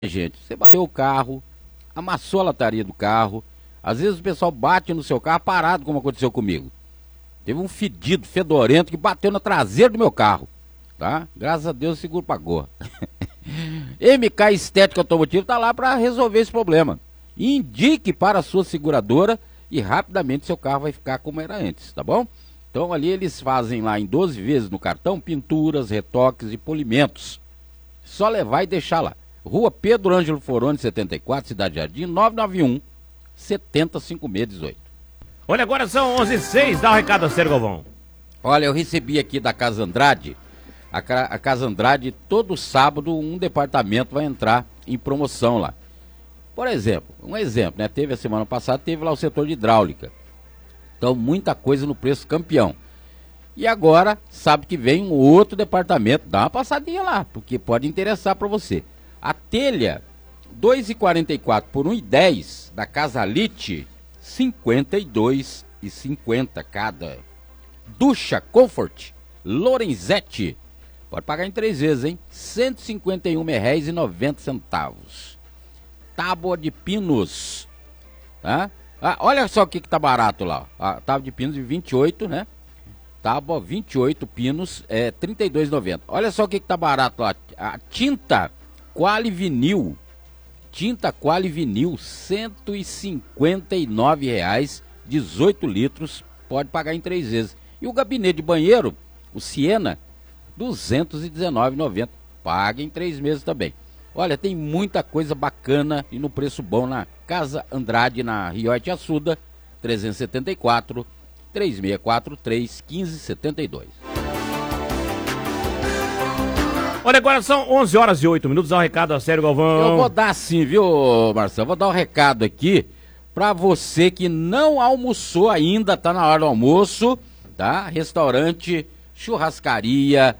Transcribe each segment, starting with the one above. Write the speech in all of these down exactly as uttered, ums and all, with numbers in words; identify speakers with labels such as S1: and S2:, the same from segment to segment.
S1: Gente, você bateu o carro, amassou a lataria do carro, às vezes o pessoal bate no seu carro parado, como aconteceu comigo. Teve um fedido, fedorento, que bateu na traseira do meu carro, tá? Graças a Deus o seguro pagou. M K Estética Automotiva está lá para resolver esse problema. Indique para a sua seguradora e rapidamente seu carro vai ficar como era antes, tá bom? Então ali eles fazem lá em doze vezes no cartão, pinturas, retoques e polimentos. Só levar e deixar lá. Rua Pedro Ângelo Foroni, setenta e quatro, Cidade Jardim, nove nove um, sete zero cinco seis um oito.
S2: Olha, agora são onze e seis, dá o um recado a Sério Galvão.
S1: Olha, eu recebi aqui da Casa Andrade, a, a Casa Andrade, todo sábado um departamento vai entrar em promoção lá. Por exemplo, um exemplo, né? Teve a semana passada, teve lá o setor de hidráulica. Então, muita coisa no preço campeão. E agora, sabe que vem um outro departamento, dá uma passadinha lá, porque pode interessar para você. A telha, dois reais e quarenta e quatro por um real e dez da Casalite, cinquenta e dois reais e cinquenta cada. Ducha Comfort, Lorenzetti, pode pagar em três vezes, hein? cento e cinquenta e um reais e noventa centavos. Tábua de pinos, tá? Ah, olha só o que que tá barato lá, a tábua de pinos de vinte e oito, né? Tábua vinte e oito pinos, é trinta e dois reais e noventa centavos. Olha só o que que tá barato lá, a tinta Quali Vinil, tinta Quali Vinil, cento e cinquenta e nove reais, dezoito litros, pode pagar em três vezes. E o gabinete de banheiro, o Siena, duzentos e dezenove reais e noventa centavos, paga em três meses também. Olha, tem muita coisa bacana e no preço bom na Casa Andrade, na Riote Assuda, trezentos e setenta e quatro, três seis quatro três, um cinco sete dois.
S2: Olha, agora são onze horas e oito minutos, dá um recado a Sério Galvão.
S1: Eu vou dar sim, viu, Marcelo? Vou dar um recado aqui pra você que não almoçou ainda, tá na hora do almoço, tá? Restaurante, churrascaria,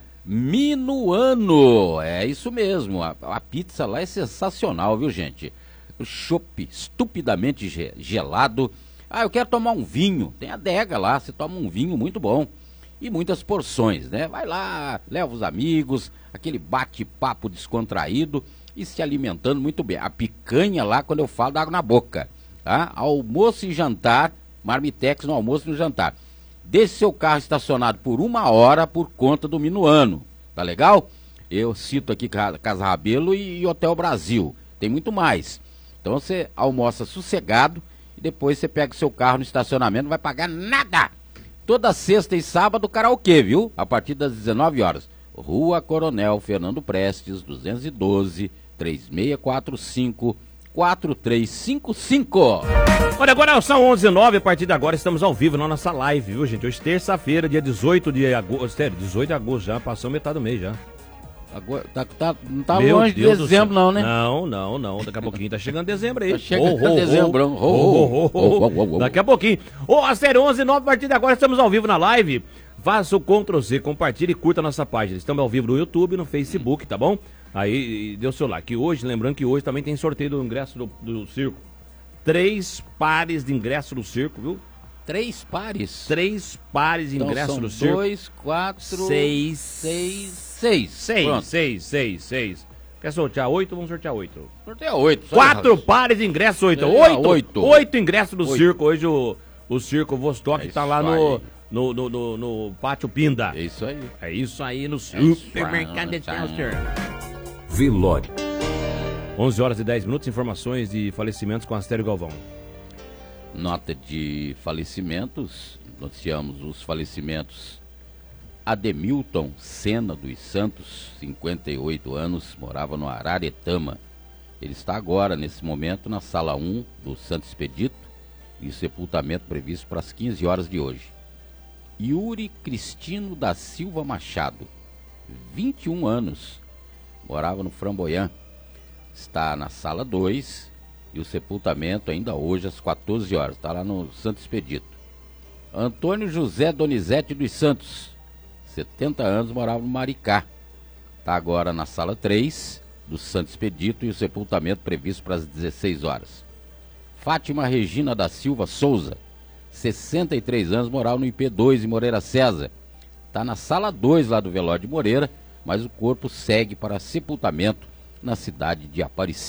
S1: Minuano. É isso mesmo, a, a pizza lá é sensacional, viu, gente? O chopp estupidamente ge- gelado. Ah, eu quero tomar um vinho. Tem adega lá, você toma um vinho muito bom. E muitas porções, né? Vai lá, leva os amigos, aquele bate-papo descontraído e se alimentando muito bem. A picanha lá, quando eu falo, dá água na boca, tá? Almoço e jantar, Marmitex no almoço e no jantar. Deixe seu carro estacionado por uma hora por conta do Minuano, tá legal? Eu cito aqui Casa Rabelo e Hotel Brasil, tem muito mais. Então você almoça sossegado e depois você pega o seu carro no estacionamento, não vai pagar nada. Toda sexta e sábado, karaokê, viu? A partir das dezenove horas. Rua Coronel Fernando Prestes, duzentos e doze, três seis quatro cinco, quatro três cinco cinco.
S2: Olha, agora são onze e nove, a partir de agora estamos ao vivo na nossa live, viu, gente? Hoje, terça-feira, dia dezoito de agosto, sério, dezoito de agosto já, passou metade do mês já.
S1: Agora, tá, tá, não tá
S2: Meu
S1: longe de
S2: Deus do
S1: dezembro
S2: céu.
S1: não, né?
S2: Não, não, não, daqui a pouquinho tá chegando dezembro aí.
S1: Tá chegando
S2: Oh, oh,
S1: dezembro.
S2: oh,
S1: Oh,
S2: oh, oh, oh,
S1: oh, oh.
S2: Daqui a pouquinho. Ô, a sério, onze e nove, a partir de agora estamos ao vivo na live. Faça o control Z, compartilhe e curta a nossa página. Estamos ao vivo no YouTube e no Facebook, tá bom? Aí, dê o seu like. E hoje, lembrando que hoje também tem sorteio do ingresso do, do circo. Três pares de ingresso do circo, viu?
S1: Três pares?
S2: Três pares de
S1: Então
S2: ingresso
S1: são
S2: do circo.
S1: dois, quatro,
S2: Seis.
S1: seis, seis.
S2: Seis,
S1: Pronto.
S2: seis, seis, seis. Quer sortear oito? Vamos sortear oito.
S1: Sorteia oito. só
S2: Quatro
S1: errado.
S2: pares de ingresso, oito.
S1: É,
S2: Oito,
S1: oito.
S2: oito ingressos do
S1: Oito.
S2: circo. Hoje o, o circo Vostok
S1: É
S2: tá
S1: isso
S2: lá no,
S1: aí.
S2: no, no, no, no Pátio Pinda.
S1: É isso aí.
S2: É isso aí no
S1: isso
S2: supermercado
S1: aí.
S2: de Chester.
S3: Velório.
S2: onze horas e dez minutos, informações de falecimentos com Astério Galvão.
S1: Nota de falecimentos. Noticiamos os falecimentos. Ademilton Sena dos Santos, cinquenta e oito anos, morava no Araretama. Ele está agora, nesse momento, na sala um do Santo Expedito e o sepultamento previsto para as quinze horas de hoje. Yuri Cristino da Silva Machado, vinte e um anos, morava no Framboyant. Está na sala dois e o sepultamento ainda hoje às quatorze horas. Está lá no Santo Expedito. Antônio José Donizete dos Santos, setenta anos, morava no Maricá. Está agora na sala três do Santo Expedito e o sepultamento previsto para as dezesseis horas. Fátima Regina da Silva Souza, sessenta e três anos, morava no I P dois em Moreira César. Está na sala dois lá do velório de Moreira, mas o corpo segue para sepultamento na cidade de Aparecida.